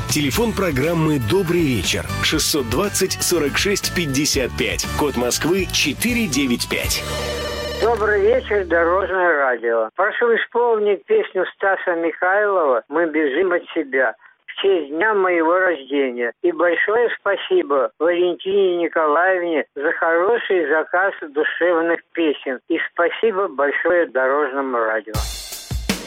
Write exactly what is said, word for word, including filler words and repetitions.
Телефон программы «Добрый вечер» шестьсот двадцать сорок шесть пятьдесят пять. Код Москвы четыре девять пять. Добрый вечер, Дорожное радио. Прошу исполнить песню Стаса Михайлова «Мы бежим от себя» в честь дня моего рождения. И большое спасибо Валентине Николаевне за хороший заказ душевных песен. И спасибо большое Дорожному радио.